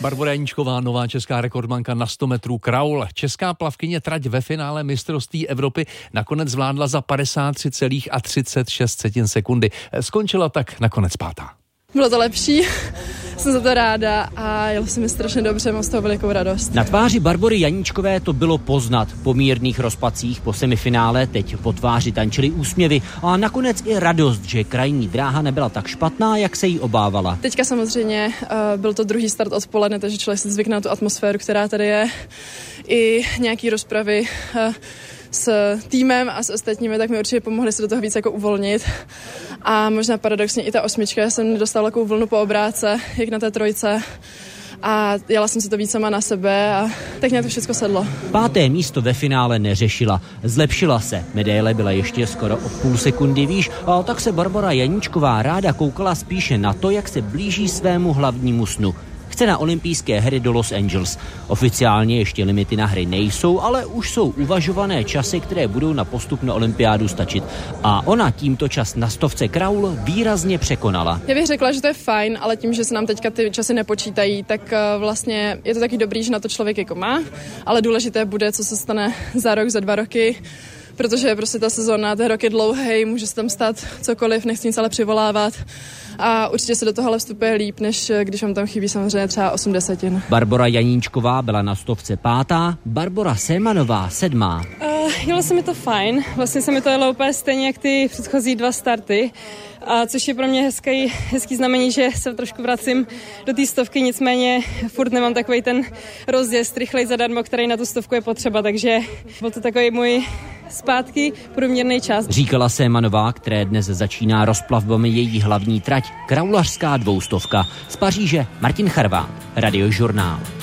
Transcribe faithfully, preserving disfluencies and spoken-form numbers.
Barbora Janíčková, nová česká rekordmanka na sto metrů kraul. Česká plavkyně trať ve finále mistrovství Evropy nakonec zvládla za padesát tři celá třicet šest sekundy. Skončila tak nakonec pátá. Bylo to lepší, jsem za to ráda a jelo se mi strašně dobře, mám z toho velikou radost. Na tváři Barbory Janíčkové to bylo poznat. Po mírných rozpacích po semifinále teď po tváři tančily úsměvy a nakonec i radost, že krajní dráha nebyla tak špatná, jak se jí obávala. Teďka samozřejmě uh, byl to druhý start odpoledne, takže člověk si zvykne na tu atmosféru, která tady je. I nějaký rozpravy uh, s týmem a s ostatními, tak mi určitě pomohli se do toho víc jako uvolnit. A možná paradoxně i ta osmička, já jsem dostala takovou vlnu po obráce, jak na té trojce. A jela jsem si to víc sama na sebe a tak mě to všechno sedlo. Páté místo ve finále neřešila. Zlepšila se. Medaile byla ještě skoro o půl sekundy výš, a tak se Barbora Janíčková ráda koukala spíše na to, jak se blíží svému hlavnímu snu. Chce na olympijské hry do Los Angeles. Oficiálně ještě limity na hry nejsou, ale už jsou uvažované časy, které budou na postup na olympiádu stačit. A ona tímto čas na stovce kraul výrazně překonala. Já bych řekla, že to je fajn, ale tím, že se nám teďka ty časy nepočítají, tak vlastně je to taky dobrý, že na to člověk jako má, ale důležité bude, co se stane za rok, za dva roky, protože prostě ta sezóna, ten rok je dlouhý, může se tam stát cokoliv, nechci nic ale přivolávat a určitě se do tohohle vstupuje líp, než když vám tam chybí samozřejmě třeba osm desetin. Barbora Janíčková byla na stovce pátá, Barbora Semanová sedmá. Uh, jelo se mi to fajn, vlastně se mi to jelo úplně stejně jak ty předchozí dva starty. A což je pro mě hezký, hezký znamení, že se trošku vracím do té stovky, nicméně furt nemám takový ten rozjezd rychlej zadarmo, který na tu stovku je potřeba, takže byl to takový můj zpátky průměrný čas. Říkala Semanová, které dnes začíná rozplavbami její hlavní trať, kraulařská dvoustovka. Z Paříže Martin Charvát, Radiožurnál.